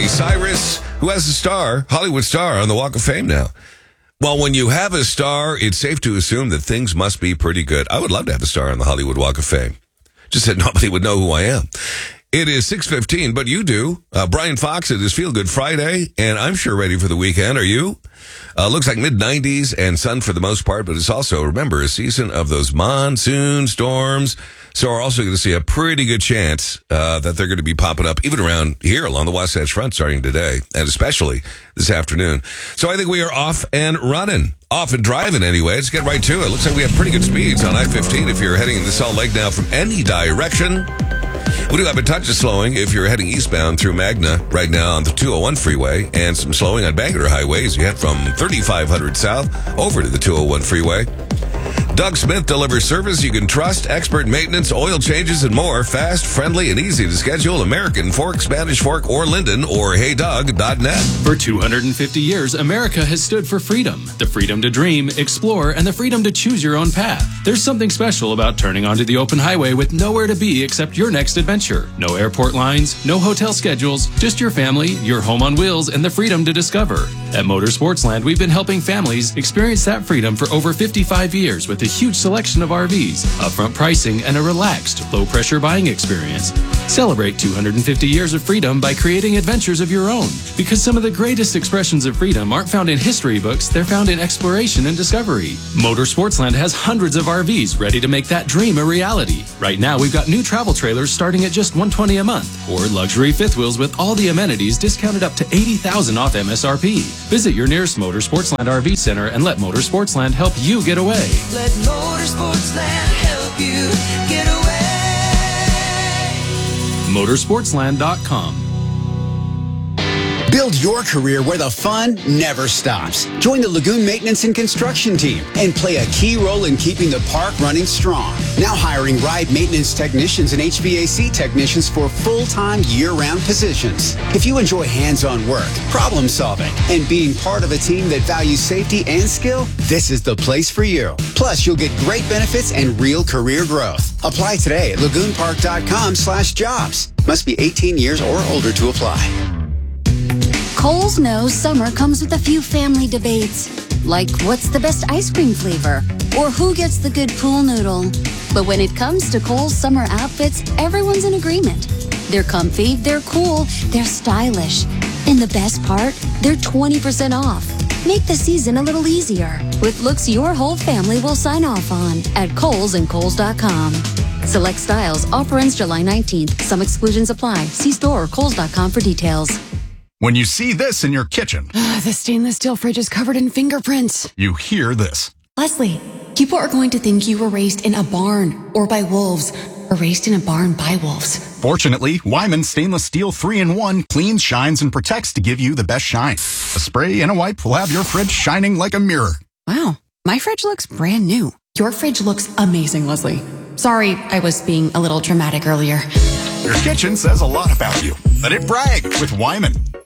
Miley Cyrus, who has a star, Hollywood star, on the Walk of Fame now. Well, when you have a star, it's safe to assume that things must be pretty good. I would love to have a star on the Hollywood Walk of Fame. Just that nobody would know who I am. It is 6:15, but you do. Brian Fox, it is Feel Good Friday, and I'm sure ready for the weekend. Are you? Looks like mid-90s and sun for the most part, but it's also, remember, a season of those monsoon storms. So we're also going to see a pretty good chance that they're going to be popping up even around here along the Wasatch Front starting today, and especially this afternoon. So I think we are off and running. Off and driving anyway. Let's get right to it. Looks like we have pretty good speeds on I-15 if you're heading into Salt Lake now from any direction. We do have a touch of slowing if you're heading eastbound through Magna right now on the 201 freeway, and some slowing on Bangor Highway as you head from 3500 south over to the 201 freeway. Doug Smith delivers service you can trust, expert maintenance, oil changes, and more. Fast, friendly, and easy to schedule. American Fork, Spanish Fork, or Linden, or heydoug.net. For 250 years, America has stood for freedom. The freedom to dream, explore, and the freedom to choose your own path. There's something special about turning onto the open highway with nowhere to be except your next adventure. No airport lines, no hotel schedules, just your family, your home on wheels, and the freedom to discover. At Motorsportsland, we've been helping families experience that freedom for over 55 years with a huge selection of RVs, upfront pricing, and a relaxed, low-pressure buying experience. Celebrate 250 years of freedom by creating adventures of your own. Because some of the greatest expressions of freedom aren't found in history books, they're found in exploration and discovery. Motorsportsland has hundreds of RVs ready to make that dream a reality. Right now, we've got new travel trailers starting at just $120 a month, or luxury fifth wheels with all the amenities discounted up to $80,000 off MSRP. Visit your nearest Motorsportsland RV center and let Motorsportsland help you get away. Let Motorsportsland help you get away. Motorsportsland.com. Build your career where the fun never stops. Join the Lagoon Maintenance and Construction team and play a key role in keeping the park running strong. Now hiring ride maintenance technicians and HVAC technicians for full-time year-round positions. If you enjoy hands-on work, problem solving, and being part of a team that values safety and skill, this is the place for you. Plus, you'll get great benefits and real career growth. Apply today at lagoonpark.com/jobs. Must be 18 years or older to apply. Kohl's knows summer comes with a few family debates, like what's the best ice cream flavor, or who gets the good pool noodle. But when it comes to Kohl's summer outfits, everyone's in agreement. They're comfy, they're cool, they're stylish. And the best part, they're 20% off. Make the season a little easier with looks your whole family will sign off on at Kohl's and Kohls.com. Select styles, offer ends July 19th. Some exclusions apply. See store or Kohls.com for details. When you see this in your kitchen, The stainless steel fridge is covered in fingerprints. you hear this. Leslie, people are going to think you were raised in a barn or by wolves, or raised in a barn by wolves. Fortunately, Wyman Stainless Steel 3-in-1 cleans, shines, and protects to give you the best shine. A spray and a wipe will have your fridge shining like a mirror. Wow, my fridge looks brand new. Your fridge looks amazing, Leslie. Sorry, I was being a little dramatic earlier. Your kitchen says a lot about you. Let it brag with Wyman.